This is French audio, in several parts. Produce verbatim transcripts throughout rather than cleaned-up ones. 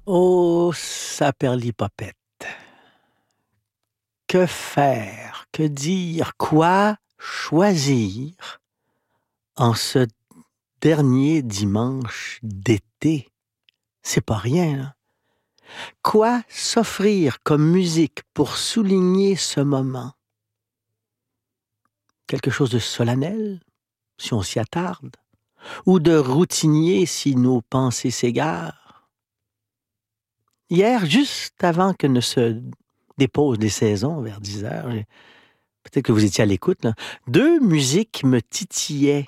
Oh, saperlipopette! Que faire? Que dire? Quoi choisir en ce dernier dimanche d'été? C'est pas rien, là. Quoi s'offrir comme musique pour souligner ce moment? Quelque chose de solennel, si on s'y attarde, ou de routinier si nos pensées s'égarent? Hier, juste avant que ne se déposent les saisons, vers dix heures, j'ai peut-être que vous étiez à l'écoute, là, deux musiques me titillaient.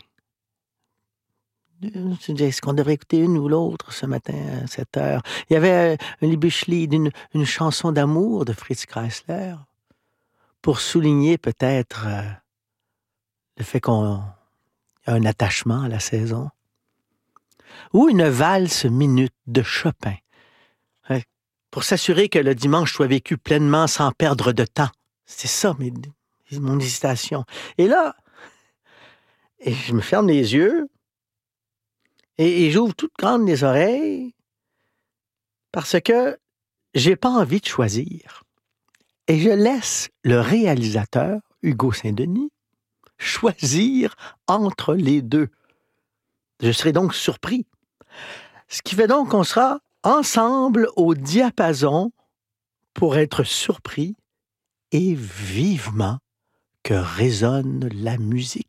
Heu, je disais: «Est-ce qu'on devrait écouter une ou l'autre ce matin à sept heures?» Il y avait, heu, un Liebeslied, une une chanson d'amour de Fritz Kreisler, pour souligner peut-être, heu, le fait qu'on a un attachement à la saison. Ou une valse minute de Chopin, ouais, pour s'assurer que le dimanche soit vécu pleinement sans perdre de temps. C'est ça mes mon hésitation. Et là, et je me ferme les yeux et et j'ouvre toutes grandes les oreilles parce que j'ai pas envie de choisir. Et je laisse le réalisateur, Hugo Saint-Denis, choisir entre les deux. Je serai donc surpris. Ce qui fait donc qu'on sera ensemble au diapason pour être surpris et vivement que résonne la musique.